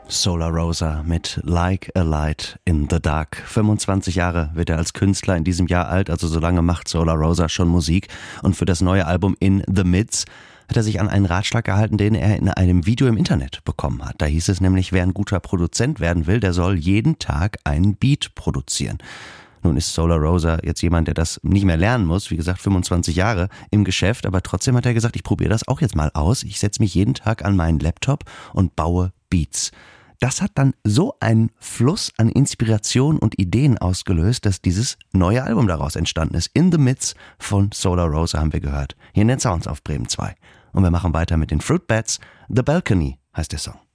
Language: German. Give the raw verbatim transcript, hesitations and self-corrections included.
Solar Rosa mit Like a Light in the Dark. fünfundzwanzig Jahre wird er als Künstler in diesem Jahr alt, also so lange macht Solar Rosa schon Musik. Und für das neue Album In the Midst hat er sich an einen Ratschlag gehalten, den er in einem Video im Internet bekommen hat. Da hieß es nämlich, wer ein guter Produzent werden will, der soll jeden Tag einen Beat produzieren. Nun ist Solar Rosa jetzt jemand, der das nicht mehr lernen muss. Wie gesagt, fünfundzwanzig Jahre im Geschäft. Aber trotzdem hat er gesagt, ich probiere das auch jetzt mal aus. Ich setze mich jeden Tag an meinen Laptop und baue Beats. Das hat dann so einen Fluss an Inspiration und Ideen ausgelöst, dass dieses neue Album daraus entstanden ist. In the Midst von Solar Rosa haben wir gehört. Hier in den Sounds auf Bremen zwei. Und wir machen weiter mit den Fruit Bats. The Balcony heißt der Song.